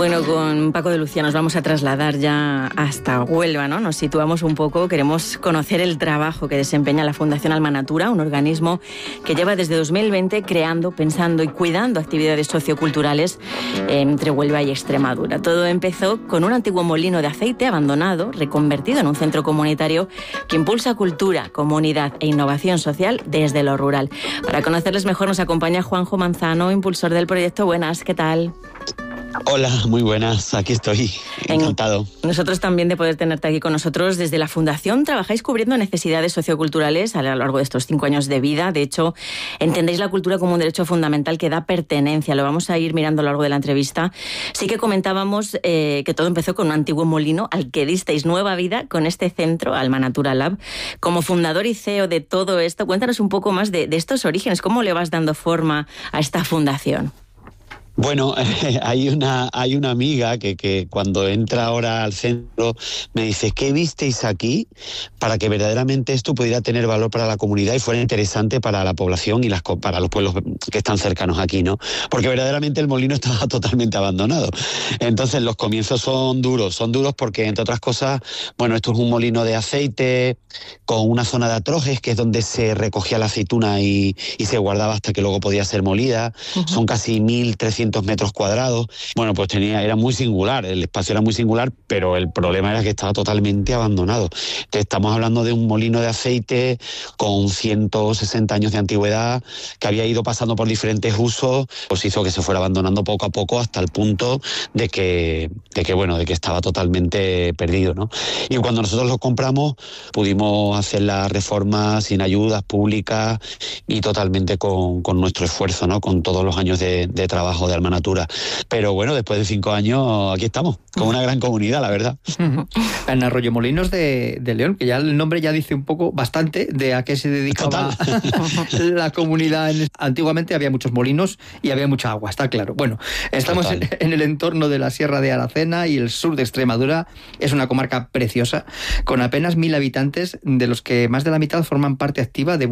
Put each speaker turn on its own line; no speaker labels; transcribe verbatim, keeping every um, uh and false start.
Bueno, con Paco de Lucía nos vamos a trasladar ya hasta Huelva, ¿no? Nos situamos un poco, queremos conocer el trabajo que desempeña la Fundación Alma Natura, un organismo que lleva desde dos mil veinte creando, pensando y cuidando actividades socioculturales entre Huelva y Extremadura. Todo empezó con un antiguo molino de aceite abandonado, reconvertido en un centro comunitario que impulsa cultura, comunidad e innovación social desde lo rural. Para conocerles mejor nos acompaña Juanjo Manzano, impulsor del proyecto. Buenas, ¿qué tal?
Hola, muy buenas, aquí estoy, encantado.
En, nosotros también de poder tenerte aquí con nosotros. Desde la Fundación trabajáis cubriendo necesidades socioculturales a lo largo de estos cinco años de vida. De hecho, entendéis la cultura como un derecho fundamental que da pertenencia. Lo vamos a ir mirando a lo largo de la entrevista. Sí que comentábamos eh, que todo empezó con un antiguo molino al que disteis nueva vida con este centro, Alma Natura Lab. Como fundador y C E O de todo esto, cuéntanos un poco más de, de estos orígenes. ¿Cómo le vas dando forma a esta fundación?
Bueno, eh, hay una hay una amiga que, que cuando entra ahora al centro me dice, ¿qué visteis aquí para que verdaderamente esto pudiera tener valor para la comunidad y fuera interesante para la población y las para los pueblos que están cercanos aquí, ¿no? Porque verdaderamente el molino estaba totalmente abandonado. Entonces los comienzos son duros, son duros porque, entre otras cosas, bueno, esto es un molino de aceite con una zona de atrojes, que es donde se recogía la aceituna y, y se guardaba hasta que luego podía ser molida. Uh-huh. Son casi mil trescientos metros cuadrados. Bueno, pues tenía, era muy singular, el espacio era muy singular, pero el problema era que estaba totalmente abandonado. Entonces, estamos hablando de un molino de aceite con ciento sesenta años de antigüedad, que había ido pasando por diferentes usos, pues hizo que se fuera abandonando poco a poco hasta el punto de que, de que bueno, de que estaba totalmente perdido, ¿no? Y cuando nosotros lo compramos, pudimos hacer la reforma sin ayudas públicas y totalmente con, con nuestro esfuerzo, ¿no? Con todos los años de, de trabajo de Alma Natura. Pero bueno, después de cinco años aquí estamos, con una gran comunidad, la verdad.
En Arroyomolinos de, de León, que ya el nombre ya dice un poco bastante de a qué se dedicaba la comunidad. Antiguamente había muchos molinos y había mucha agua, está claro. Bueno, estamos en, en el entorno de la Sierra de Aracena y el sur de Extremadura. Es una comarca preciosa, con apenas mil habitantes, de los que más de la mitad forman parte activa de